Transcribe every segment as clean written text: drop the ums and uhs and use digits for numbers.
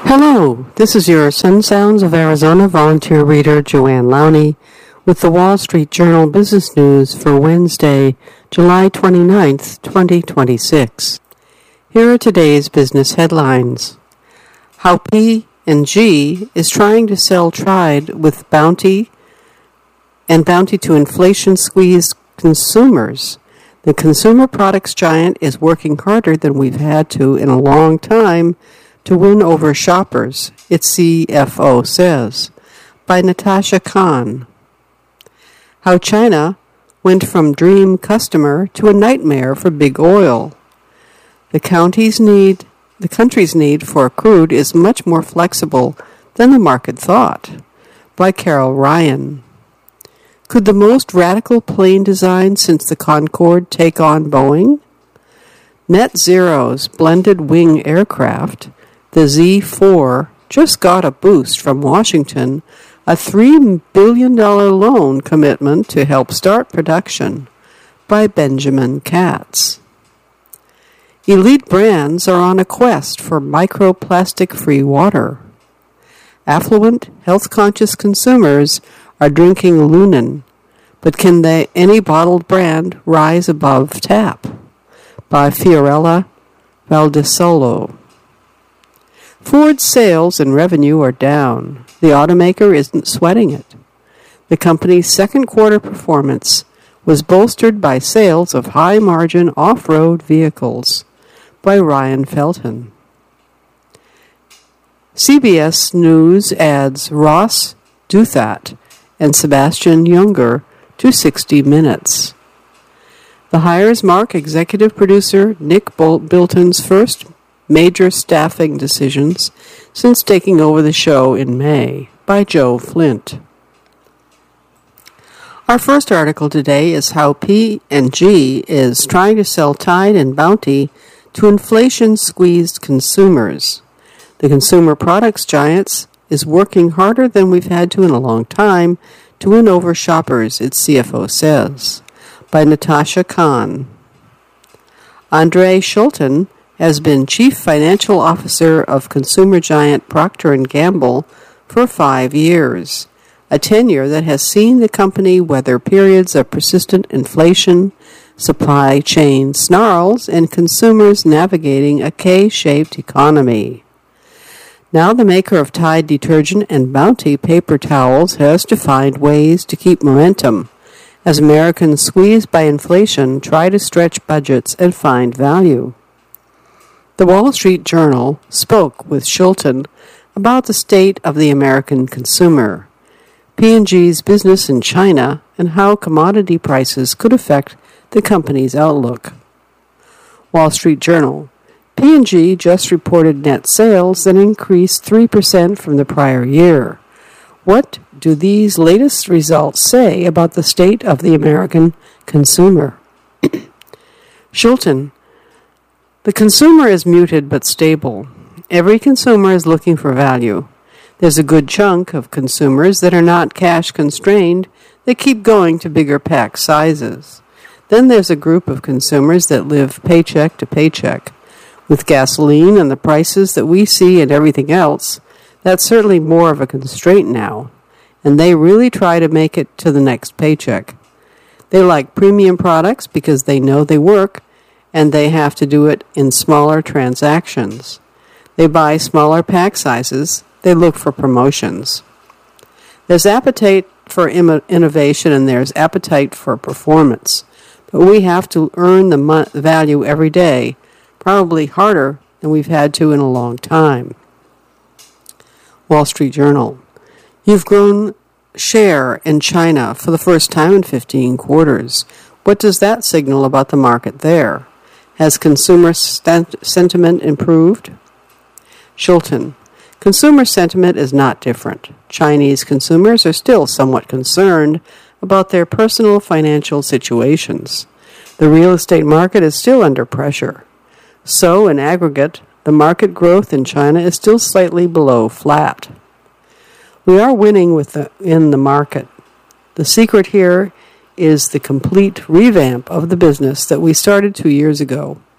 Hello, this is your Sun Sounds of Arizona volunteer reader, Joanne Lowney, with the Wall Street Journal Business News for Wednesday, July 29th, 2026. Here are today's business headlines. How P&G is trying to sell Tide with Bounty to inflation-squeezed consumers. The consumer products giant is working harder than we've had to in a long time to win over shoppers, its CFO says, by Natasha Khan. How China went from dream customer to a nightmare for big oil. The country's need for crude is much more flexible than the market thought, by Carol Ryan. Could the most radical plane design since the Concorde take on Boeing? Net Zero's blended wing aircraft, the Z4, just got a boost from Washington, a $3 billion loan commitment to help start production, by Benjamin Katz. Elite brands are on a quest for microplastic-free water. Affluent, health-conscious consumers are drinking Lunan, but can any bottled brand rise above tap? By Fiorella Valdesolo. Ford's sales and revenue are down. The automaker isn't sweating it. The company's second quarter performance was bolstered by sales of high-margin off-road vehicles, by Ryan Felton. CBS News adds Ross Douthat and Sebastian Junger to 60 Minutes. The hires mark executive producer Nick Bilton's first major staffing decisions since taking over the show in May, by Joe Flint. Our first article today is how P&G is trying to sell Tide and Bounty to inflation-squeezed consumers. The consumer products giant is working harder than we've had to in a long time to win over shoppers, its CFO says, by Natasha Khan. Andre Schulten has been Chief Financial Officer of consumer giant Procter & Gamble for 5 years, a tenure that has seen the company weather periods of persistent inflation, supply chain snarls, and consumers navigating a K-shaped economy. Now the maker of Tide detergent and Bounty paper towels has to find ways to keep momentum as Americans squeezed by inflation try to stretch budgets and find value. The Wall Street Journal spoke with Schulten about the state of the American consumer, P&G's business in China, and how commodity prices could affect the company's outlook. Wall Street Journal. P&G just reported net sales that increased 3% from the prior year. What do these latest results say about the state of the American consumer? Schulten. The consumer is muted but stable. Every consumer is looking for value. There's a good chunk of consumers that are not cash constrained that keep going to bigger pack sizes. Then there's a group of consumers that live paycheck to paycheck. With gasoline and the prices that we see and everything else, that's certainly more of a constraint now, and they really try to make it to the next paycheck. They like premium products because they know they work, and they have to do it in smaller transactions. They buy smaller pack sizes. They look for promotions. There's appetite for innovation, and there's appetite for performance. But we have to earn the value every day, probably harder than we've had to in a long time. Wall Street Journal. You've grown share in China for the first time in 15 quarters. What does that signal about the market there? Has consumer sentiment improved? Schulten. Consumer sentiment is not different. Chinese consumers are still somewhat concerned about their personal financial situations. The real estate market is still under pressure. So, in aggregate, the market growth in China is still slightly below flat. We are winning in the market. The secret here is the complete revamp of the business that we started 2 years ago.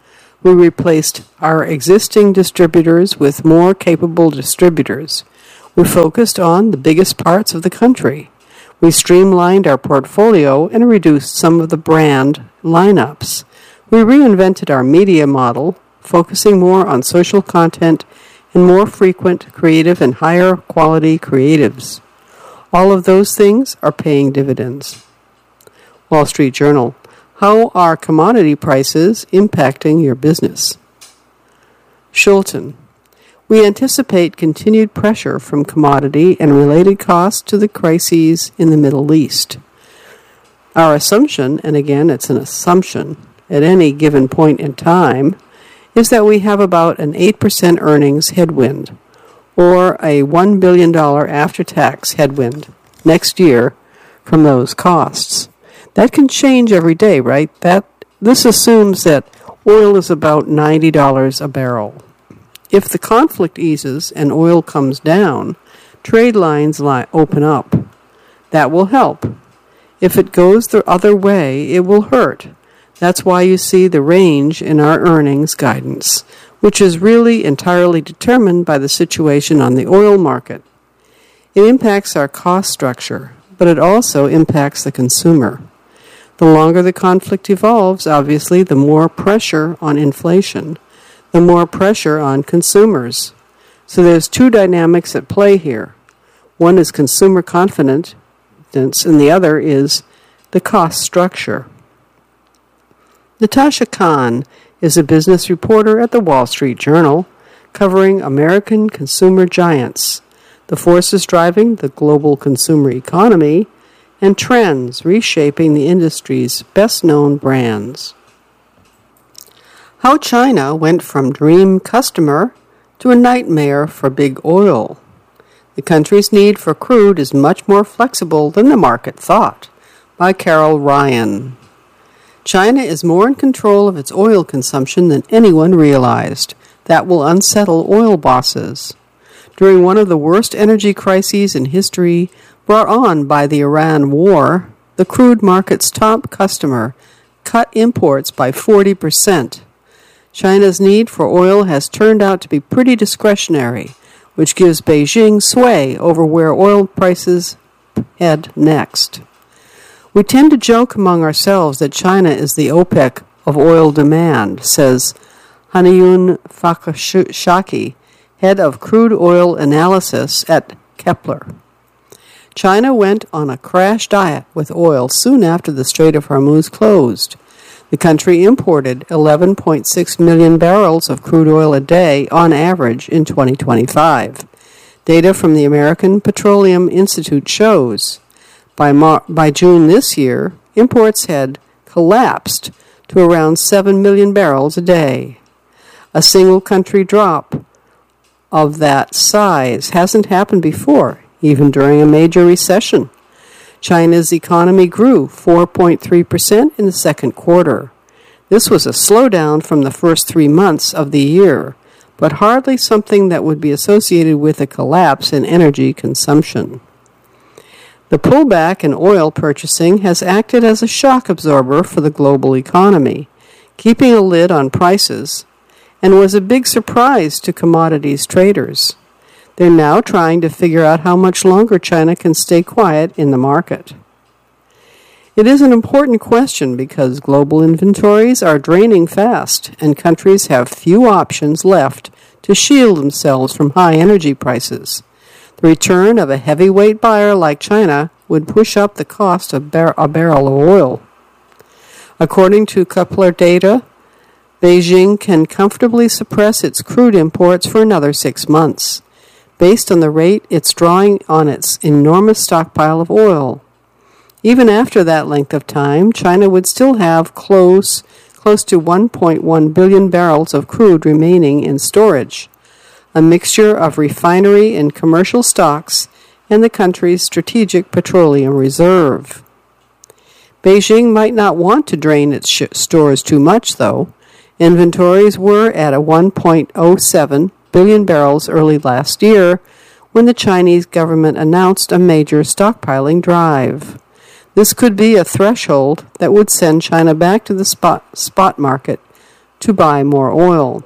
We replaced our existing distributors with more capable distributors. We focused on the biggest parts of the country. We streamlined our portfolio and reduced some of the brand lineups. We reinvented our media model, focusing more on social content and more frequent, creative, and higher quality creatives. All of those things are paying dividends. Wall Street Journal. How are commodity prices impacting your business? Schulten. We anticipate continued pressure from commodity and related costs to the crises in the Middle East. Our assumption, and again it's an assumption at any given point in time, is that we have about an 8% earnings headwind, or a $1 billion after-tax headwind next year from those costs. That can change every day, right? This assumes that oil is about $90 a barrel. If the conflict eases and oil comes down, trade lines open up. That will help. If it goes the other way, it will hurt. That's why you see the range in our earnings guidance, which is really entirely determined by the situation on the oil market. It impacts our cost structure, but it also impacts the consumer. The longer the conflict evolves, obviously, the more pressure on inflation, the more pressure on consumers. So there's two dynamics at play here. One is consumer confidence, and the other is the cost structure. Natasha Khan is a business reporter at the Wall Street Journal, covering American consumer giants, the forces driving the global consumer economy, and trends reshaping the industry's best-known brands. How China went from dream customer to a nightmare for big oil. The country's need for crude is much more flexible than the market thought, by Carol Ryan. China is more in control of its oil consumption than anyone realized. That will unsettle oil bosses. During one of the worst energy crises in history, brought on by the Iran war, the crude market's top customer cut imports by 40%. China's need for oil has turned out to be pretty discretionary, which gives Beijing sway over where oil prices head next. We tend to joke among ourselves that China is the OPEC of oil demand, says Hanayun Fakashaki, head of crude oil analysis at Kepler. China went on a crash diet with oil soon after the Strait of Hormuz closed. The country imported 11.6 million barrels of crude oil a day on average in 2025. Data from the American Petroleum Institute shows by June this year, imports had collapsed to around 7 million barrels a day. A single country drop of that size hasn't happened before, even during a major recession. China's economy grew 4.3% in the second quarter. This was a slowdown from the first 3 months of the year, but hardly something that would be associated with a collapse in energy consumption. The pullback in oil purchasing has acted as a shock absorber for the global economy, keeping a lid on prices, and was a big surprise to commodities traders. They're now trying to figure out how much longer China can stay quiet in the market. It is an important question because global inventories are draining fast and countries have few options left to shield themselves from high energy prices. The return of a heavyweight buyer like China would push up the cost of a barrel of oil. According to Kepler data, Beijing can comfortably suppress its crude imports for another 6 months, based on the rate it's drawing on its enormous stockpile of oil. Even after that length of time, China would still have close to 1.1 billion barrels of crude remaining in storage, a mixture of refinery and commercial stocks and the country's strategic petroleum reserve. Beijing might not want to drain its stores too much, though. Inventories were at a 1.07 billion barrels early last year when the Chinese government announced a major stockpiling drive. This could be a threshold that would send China back to the spot market to buy more oil.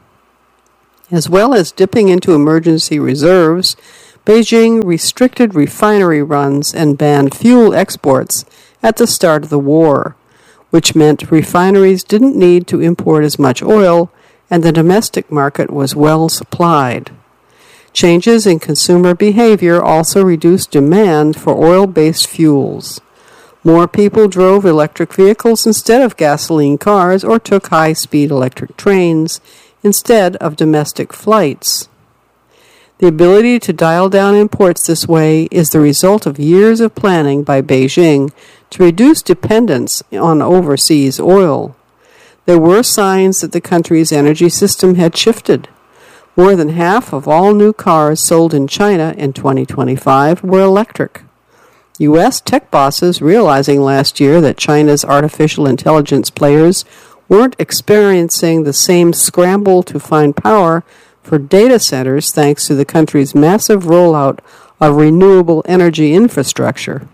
As well as dipping into emergency reserves, Beijing restricted refinery runs and banned fuel exports at the start of the war, which meant refineries didn't need to import as much oil and the domestic market was well supplied. Changes in consumer behavior also reduced demand for oil-based fuels. More people drove electric vehicles instead of gasoline cars or took high-speed electric trains instead of domestic flights. The ability to dial down imports this way is the result of years of planning by Beijing to reduce dependence on overseas oil. There were signs that the country's energy system had shifted. More than half of all new cars sold in China in 2025 were electric. U.S. tech bosses, realizing last year that China's artificial intelligence players weren't experiencing the same scramble to find power for data centers thanks to the country's massive rollout of renewable energy infrastructure.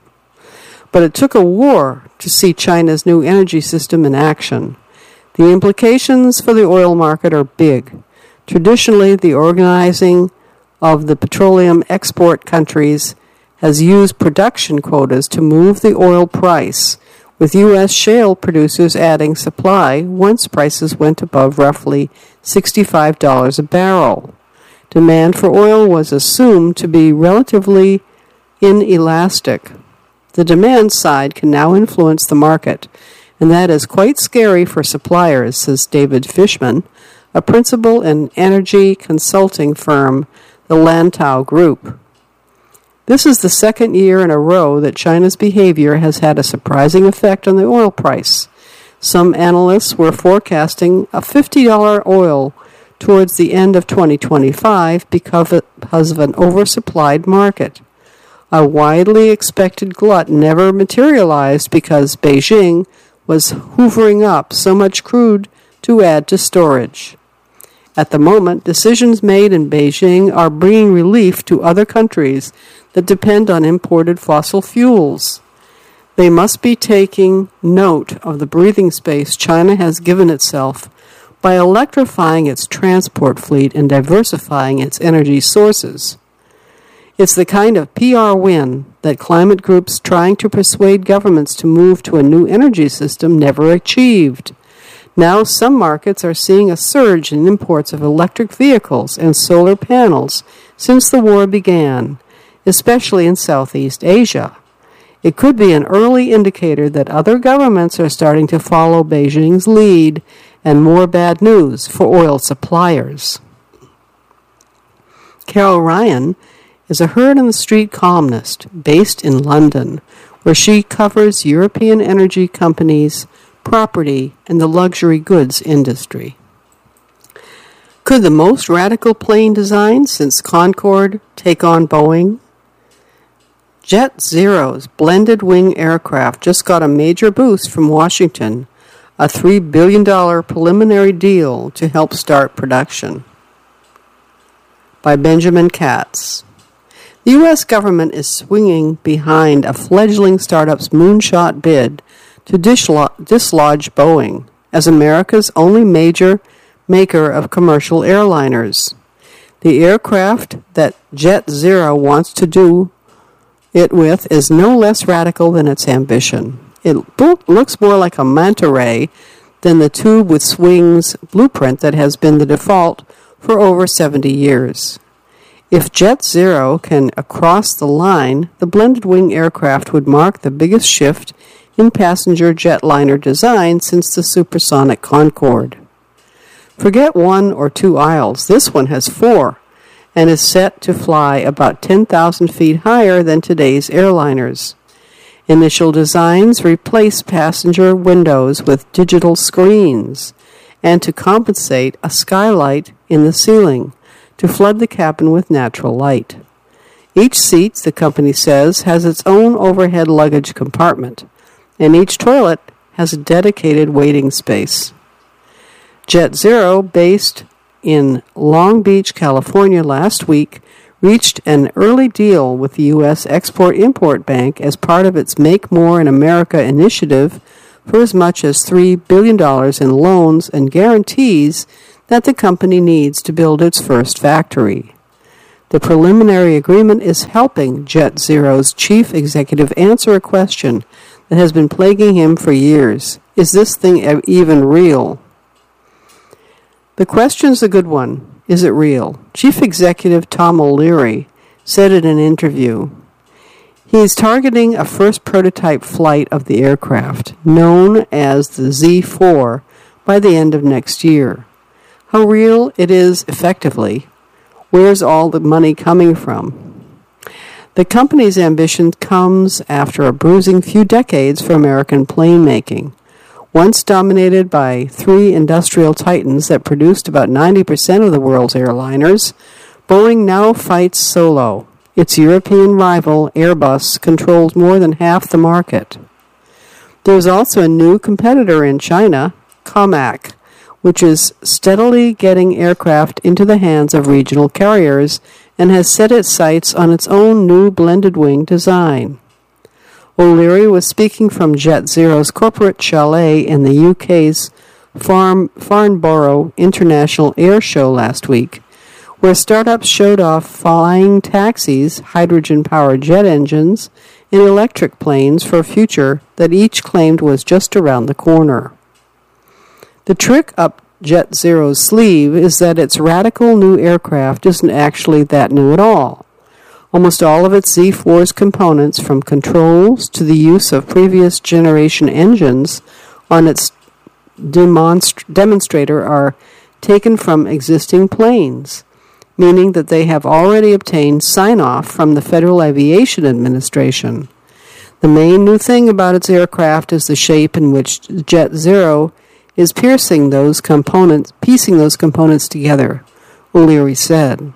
But it took a war to see China's new energy system in action. The implications for the oil market are big. Traditionally, the organizing of the petroleum export countries has used production quotas to move the oil price, with U.S. shale producers adding supply once prices went above roughly $65 a barrel. Demand for oil was assumed to be relatively inelastic. The demand side can now influence the market, and that is quite scary for suppliers, says David Fishman, a principal in energy consulting firm, the Lantau Group. This is the second year in a row that China's behavior has had a surprising effect on the oil price. Some analysts were forecasting a $50 oil towards the end of 2025 because of an oversupplied market. A widely expected glut never materialized because Beijing was hoovering up so much crude to add to storage. At the moment, decisions made in Beijing are bringing relief to other countries that depend on imported fossil fuels. They must be taking note of the breathing space China has given itself by electrifying its transport fleet and diversifying its energy sources. It's the kind of PR win that climate groups trying to persuade governments to move to a new energy system never achieved. Now some markets are seeing a surge in imports of electric vehicles and solar panels since the war began, especially in Southeast Asia. It could be an early indicator that other governments are starting to follow Beijing's lead, and more bad news for oil suppliers. Carol Ryan is a heard-on-the-street columnist based in London, where she covers European energy companies, property, and the luxury goods industry. Could the most radical plane design since Concorde take on Boeing? Jet Zero's blended wing aircraft just got a major boost from Washington, a $3 billion preliminary deal to help start production. By Benjamin Katz. The U.S. government is swinging behind a fledgling startup's moonshot bid to dislodge Boeing as America's only major maker of commercial airliners. The aircraft that Jet Zero wants to do it with is no less radical than its ambition. It looks more like a manta ray than the tube with swings blueprint that has been the default for over 70 years. If Jet Zero can cross the line, the blended wing aircraft would mark the biggest shift in passenger jetliner design since the supersonic Concorde. Forget 1 or 2 aisles. This one has 4 and is set to fly about 10,000 feet higher than today's airliners. Initial designs replace passenger windows with digital screens and to compensate a skylight in the ceiling to flood the cabin with natural light. Each seat, the company says, has its own overhead luggage compartment, and each toilet has a dedicated waiting space. Jet Zero, based in Long Beach, California last week, reached an early deal with the U.S. Export-Import Bank as part of its Make More in America initiative for as much as $3 billion in loans and guarantees that the company needs to build its first factory. The preliminary agreement is helping JetZero's chief executive answer a question that has been plaguing him for years. Is this thing even real? The question's a good one. Is it real? Chief Executive Tom O'Leary said in an interview, he is targeting a first prototype flight of the aircraft, known as the Z4, by the end of next year. How real it is effectively? Where's all the money coming from? The company's ambition comes after a bruising few decades for American plane making. Once dominated by three industrial titans that produced about 90% of the world's airliners, Boeing now fights solo. Its European rival, Airbus, controls more than half the market. There's also a new competitor in China, Comac, which is steadily getting aircraft into the hands of regional carriers and has set its sights on its own new blended wing design. O'Leary was speaking from JetZero's corporate chalet in the UK's Farnborough International Air Show last week, where startups showed off flying taxis, hydrogen-powered jet engines, and electric planes for a future that each claimed was just around the corner. The trick up JetZero's sleeve is that its radical new aircraft isn't actually that new at all. Almost all of its Z4's components, from controls to the use of previous generation engines on its demonstrator, are taken from existing planes, meaning that they have already obtained sign-off from the Federal Aviation Administration. The main new thing about its aircraft is the shape in which JetZero is piecing those components together, O'Leary said.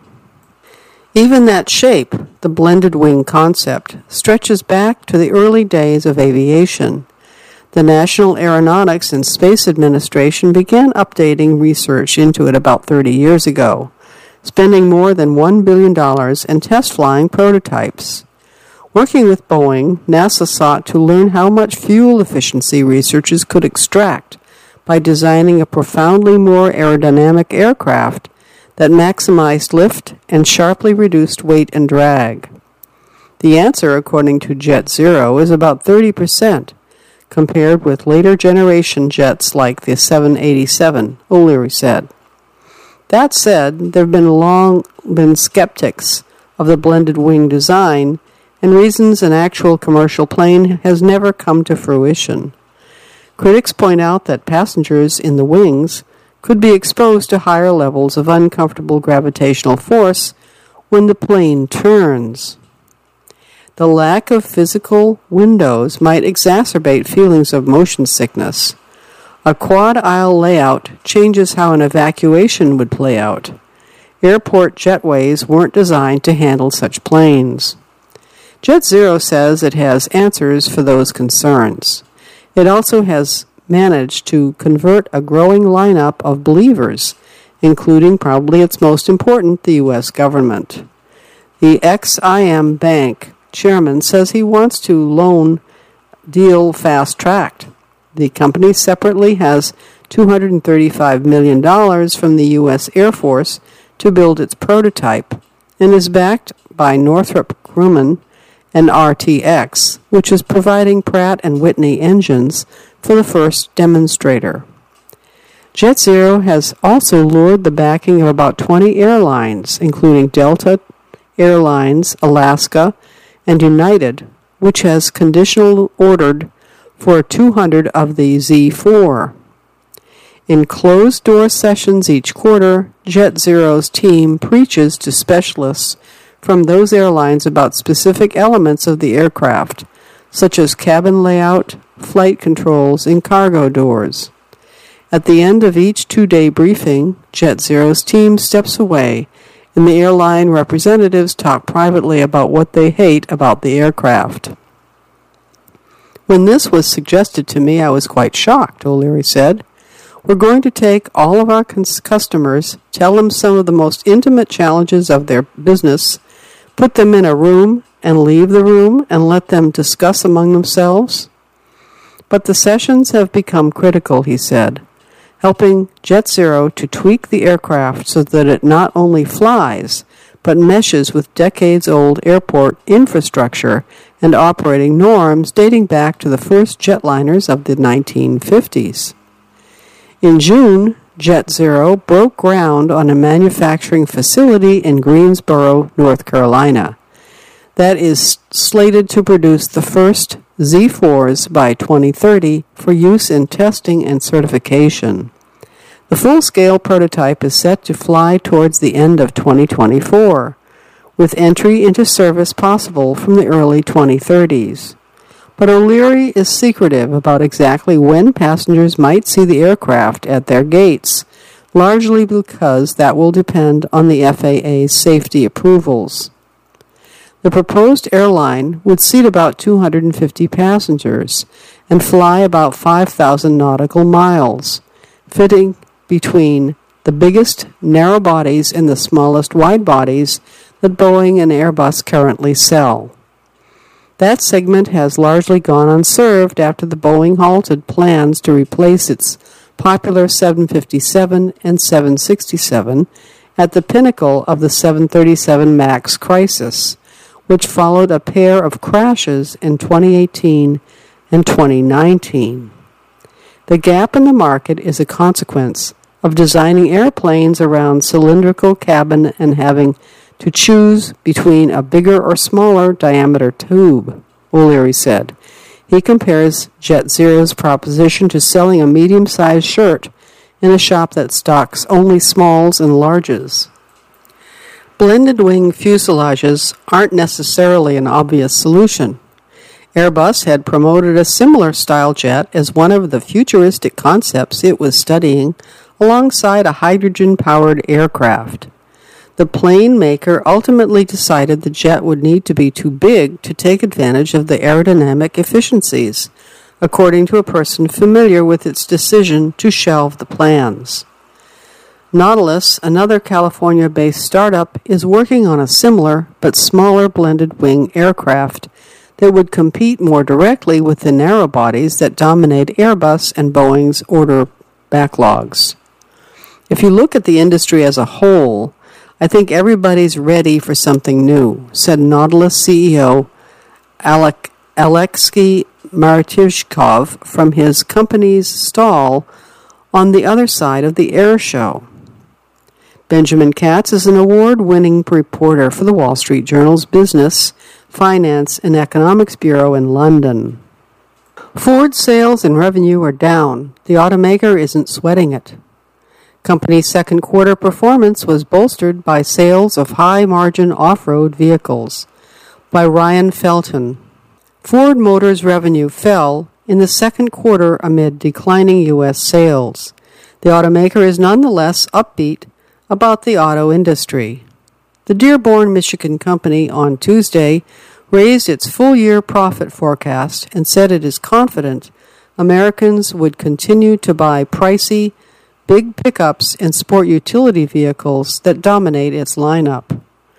Even that shape, the blended wing concept, stretches back to the early days of aviation. The National Aeronautics and Space Administration began updating research into it about 30 years ago, spending more than $1 billion and test flying prototypes. Working with Boeing, NASA sought to learn how much fuel efficiency researchers could extract by designing a profoundly more aerodynamic aircraft that maximized lift and sharply reduced weight and drag. The answer, according to JetZero, is about 30%, compared with later generation jets like the 787, O'Leary said. That said, there have long been skeptics of the blended wing design, and reasons an actual commercial plane has never come to fruition. Critics point out that passengers in the wings could be exposed to higher levels of uncomfortable gravitational force when the plane turns. The lack of physical windows might exacerbate feelings of motion sickness. A quad-aisle layout changes how an evacuation would play out. Airport jetways weren't designed to handle such planes. JetZero says it has answers for those concerns. It also has managed to convert a growing lineup of believers, including probably its most important, the U.S. government. The Ex-Im Bank chairman says he wants to loan deal fast-tracked. The company separately has $235 million from the U.S. Air Force to build its prototype and is backed by Northrop Grumman and RTX, which is providing Pratt & Whitney engines for the first demonstrator. JetZero has also lured the backing of about 20 airlines, including Delta Airlines, Alaska, and United, which has conditional ordered for 200 of the Z4. In closed-door sessions each quarter, JetZero's team preaches to specialists from those airlines about specific elements of the aircraft, such as cabin layout, flight controls, and cargo doors. At the end of each two-day briefing, JetZero's team steps away, and the airline representatives talk privately about what they hate about the aircraft. When this was suggested to me, I was quite shocked, O'Leary said. We're going to take all of our customers, tell them some of the most intimate challenges of their business, put them in a room and leave the room and let them discuss among themselves. But the sessions have become critical, he said, helping JetZero to tweak the aircraft so that it not only flies, but meshes with decades-old airport infrastructure and operating norms dating back to the first jetliners of the 1950s. In June, JetZero broke ground on a manufacturing facility in Greensboro, North Carolina, that is slated to produce the first Z4s by 2030 for use in testing and certification. The full-scale prototype is set to fly towards the end of 2024, with entry into service possible from the early 2030s. But O'Leary is secretive about exactly when passengers might see the aircraft at their gates, largely because that will depend on the FAA's safety approvals. The proposed airline would seat about 250 passengers and fly about 5,000 nautical miles, fitting between the biggest narrow bodies and the smallest wide bodies that Boeing and Airbus currently sell. That segment has largely gone unserved after the Boeing halted plans to replace its popular 757 and 767 at the pinnacle of the 737 MAX crisis, which followed a pair of crashes in 2018 and 2019. The gap in the market is a consequence of designing airplanes around cylindrical cabin and having to choose between a bigger or smaller diameter tube, O'Leary said. He compares JetZero's proposition to selling a medium-sized shirt in a shop that stocks only smalls and larges. Blended wing fuselages aren't necessarily an obvious solution. Airbus had promoted a similar style jet as one of the futuristic concepts it was studying alongside a hydrogen-powered aircraft. The plane maker ultimately decided the jet would need to be too big to take advantage of the aerodynamic efficiencies, according to a person familiar with its decision to shelve the plans. Nautilus, another California-based startup, is working on a similar but smaller blended wing aircraft that would compete more directly with the narrow bodies that dominate Airbus and Boeing's order backlogs. If you look at the industry as a whole, I think everybody's ready for something new, said Nautilus CEO Alexei Martyshkov from his company's stall on the other side of the air show. Benjamin Katz is an award-winning reporter for the Wall Street Journal's Business, Finance, and Economics Bureau in London. Ford sales and revenue are down. The automaker isn't sweating it. Company's second quarter performance was bolstered by sales of high-margin off-road vehicles. By Ryan Felton. Ford Motors revenue fell in the second quarter amid declining U.S. sales. The automaker is nonetheless upbeat about the auto industry. The Dearborn, Michigan company on Tuesday raised its full-year profit forecast and said it is confident Americans would continue to buy pricey, big pickups and sport utility vehicles that dominate its lineup.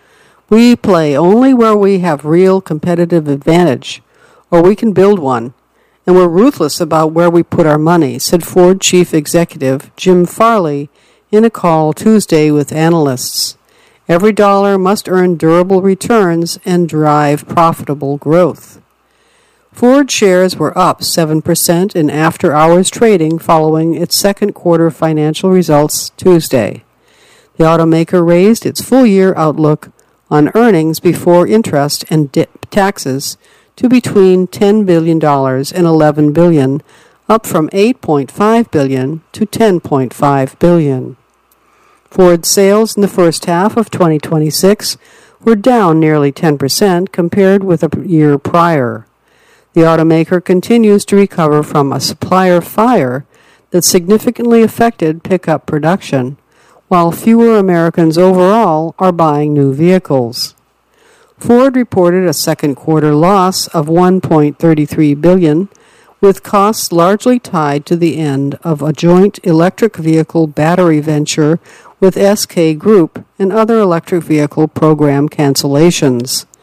We play only where we have real competitive advantage, or we can build one, and we're ruthless about where we put our money, said Ford Chief Executive Jim Farley in a call Tuesday with analysts. Every dollar must earn durable returns and drive profitable growth. Ford shares were up 7% in after-hours trading following its second quarter financial results Tuesday. The automaker raised its full-year outlook on earnings before interest and taxes to between $10 billion and $11 billion, up from $8.5 billion to $10.5 billion. Ford sales in the first half of 2026 were down nearly 10% compared with a year prior. The automaker continues to recover from a supplier fire that significantly affected pickup production, while fewer Americans overall are buying new vehicles. Ford reported a second quarter loss of $1.33 billion, with costs largely tied to the end of a joint electric vehicle battery venture with SK Group and other electric vehicle program cancellations.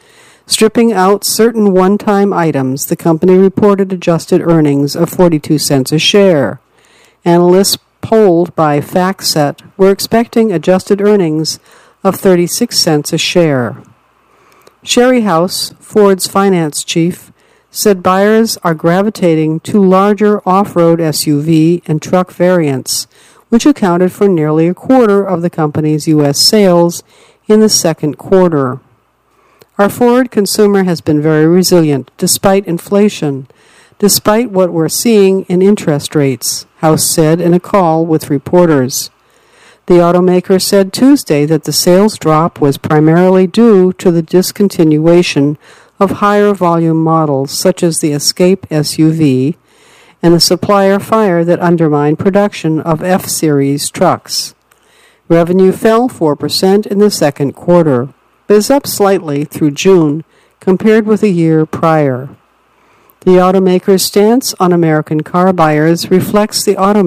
Stripping out certain one-time items, the company reported adjusted earnings of 42 cents a share. Analysts polled by FactSet were expecting adjusted earnings of 36 cents a share. Sherry House, Ford's finance chief, said buyers are gravitating to larger off-road SUV and truck variants, which accounted for nearly a quarter of the company's U.S. sales in the second quarter. Our Ford consumer has been very resilient despite inflation, despite what we're seeing in interest rates, House said in a call with reporters. The automaker said Tuesday that the sales drop was primarily due to the discontinuation of higher volume models such as the Escape SUV and the supplier fire that undermined production of F-Series trucks. Revenue fell 4% in the second quarter, but is up slightly through June compared with a year prior. The automaker's stance on American car buyers reflects the auto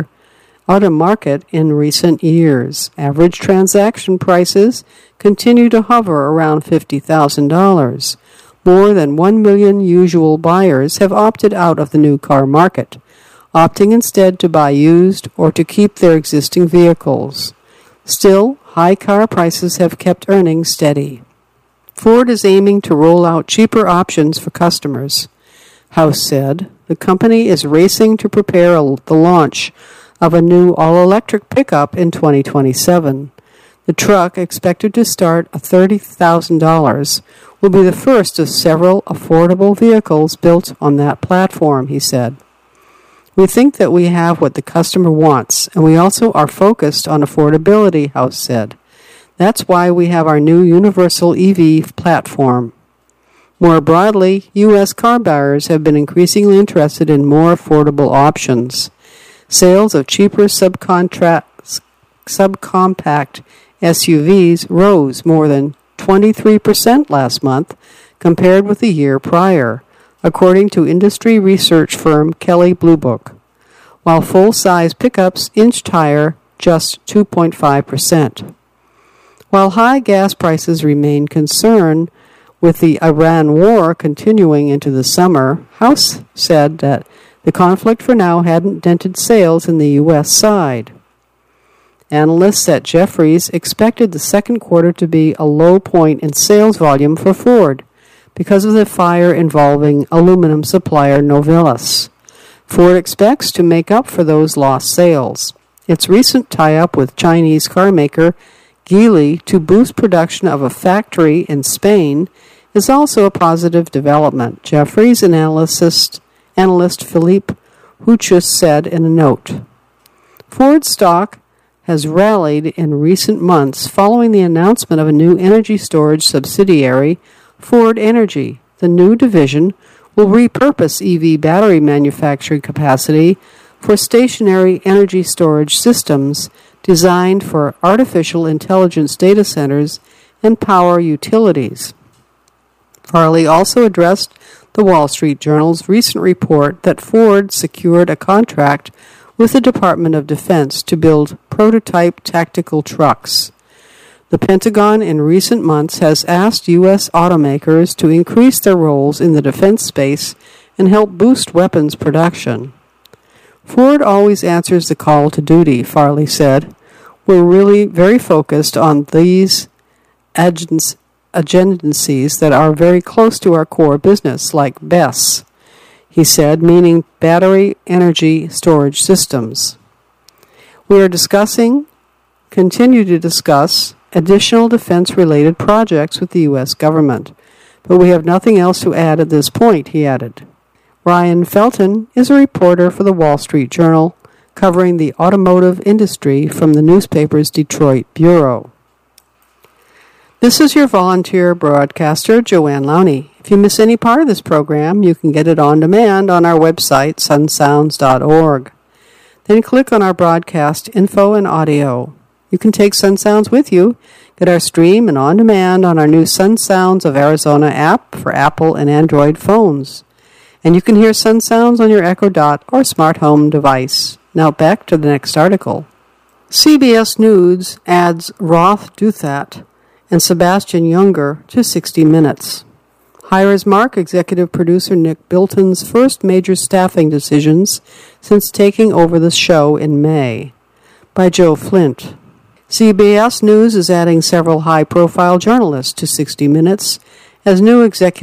market in recent years. Average transaction prices continue to hover around $50,000. More than 1 million usual buyers have opted out of the new car market, opting instead to buy used or to keep their existing vehicles. Still, high car prices have kept earnings steady. Ford is aiming to roll out cheaper options for customers. House said the company is racing to prepare the launch of a new all-electric pickup in 2027. The truck, expected to start at $30,000, will be the first of several affordable vehicles built on that platform, he said. We think that we have what the customer wants, and we also are focused on affordability, House said. That's why we have our new universal EV platform. More broadly, U.S. car buyers have been increasingly interested in more affordable options. Sales of cheaper subcompact SUVs rose more than 23% last month compared with the year prior, according to industry research firm Kelley Blue Book, while full-size pickups inched higher just 2.5%. While high gas prices remain concern with the Iran war continuing into the summer, House said that the conflict for now hadn't dented sales in the U.S. side. Analysts at Jefferies expected the second quarter to be a low point in sales volume for Ford because of the fire involving aluminum supplier Novelis. Ford expects to make up for those lost sales. Its recent tie-up with Chinese carmaker Geely to boost production of a factory in Spain is also a positive development, Jefferies analyst Philippe Huchus said in a note. Ford stock has rallied in recent months following the announcement of a new energy storage subsidiary, Ford Energy. The new division will repurpose EV battery manufacturing capacity for stationary energy storage systems designed for artificial intelligence data centers and power utilities. Farley also addressed the Wall Street Journal's recent report that Ford secured a contract with the Department of Defense to build prototype tactical trucks. The Pentagon in recent months has asked U.S. automakers to increase their roles in the defense space and help boost weapons production. Ford always answers the call to duty, Farley said. We're really very focused on these agencies that are very close to our core business, like BESS, he said, meaning battery energy storage systems. We are continue to discuss additional defense-related projects with the U.S. government, but we have nothing else to add at this point, he added. Ryan Felton is a reporter for the Wall Street Journal, covering the automotive industry from the newspaper's Detroit bureau. This is your volunteer broadcaster, Joanne Lowney. If you miss any part of this program, you can get it on demand on our website, sunsounds.org. Then click on our broadcast info and audio. You can take Sun Sounds with you, get our stream and on demand on our new Sun Sounds of Arizona app for Apple and Android phones. And you can hear Sun Sounds on your Echo Dot or smart home device. Now back to the next article. CBS News adds Roth Douthat and Sebastian Junger to 60 Minutes. Hires Mark executive producer Nick Bilton's first major staffing decisions since taking over the show in May. By Joe Flint. CBS News is adding several high-profile journalists to 60 Minutes as new executive